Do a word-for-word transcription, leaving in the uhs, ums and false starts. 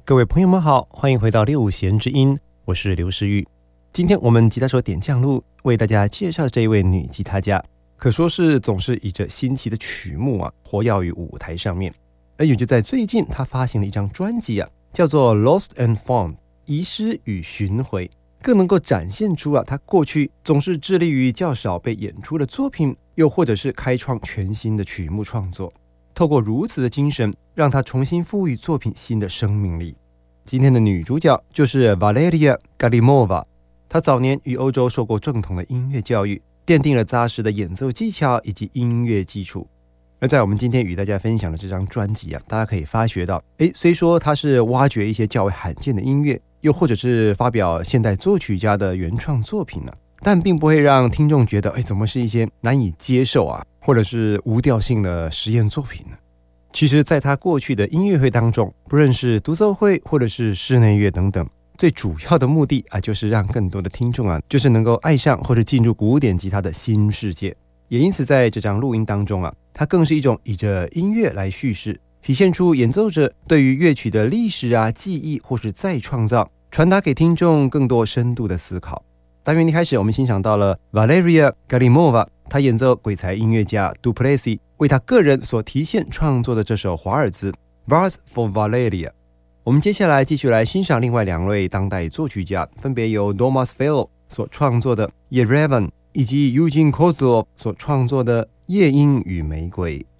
各位朋友们好，欢迎回到六弦之音，我是刘诗玉。今天我们吉他手点将路为大家介绍这一位女吉他家，可说是总是以着新奇的曲目啊活跃于舞台上面。而也就在最近，她发行了一张专辑啊，叫做 Lost and Found 遗失与寻回，更能够展现出啊她过去总是致力于较少被演出的作品，又或者是开创全新的曲目创作。透过如此的精神，让她重新赋予作品新的生命力。今天的女主角就是 Valeria Galimova， 她早年于欧洲受过正统的音乐教育，奠定了扎实的演奏技巧以及音乐基础。而在我们今天与大家分享的这张专辑啊，大家可以发觉到，诶，虽说它是挖掘一些较为罕见的音乐，又或者是发表现代作曲家的原创作品呢、啊，但并不会让听众觉得，诶，怎么是一些难以接受啊，或者是无调性的实验作品呢？其实在他过去的音乐会当中，不论是独奏会或者是室内乐等等，最主要的目的啊，就是让更多的听众啊，就是能够爱上或者进入古典吉他的新世界。也因此在这张录音当中啊，它更是一种以着音乐来叙事，体现出演奏者对于乐曲的历史啊、记忆或是再创造，传达给听众更多深度的思考。单元一开始，我们欣赏到了 Valeria Galimova， 她演奏鬼才音乐家 Duplessis 为她个人所题献创作的这首华尔兹 Vals for Valeria。 我们接下来继续来欣赏另外两位当代作曲家，分别由 Thomas Fellow 所创作的 Yerevan 以及 Eugene Kozlov 所创作的夜莺与玫瑰。